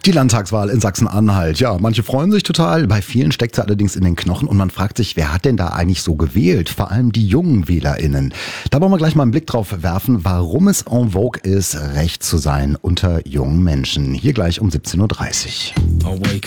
Die Landtagswahl in Sachsen-Anhalt. Ja, manche freuen sich total, bei vielen steckt sie allerdings in den Knochen und man fragt sich, wer hat denn da eigentlich so gewählt? Vor allem die jungen WählerInnen. Da wollen wir gleich mal einen Blick drauf werfen, warum es en vogue ist, rechts zu sein unter jungen Menschen. Hier gleich um 17.30 Uhr.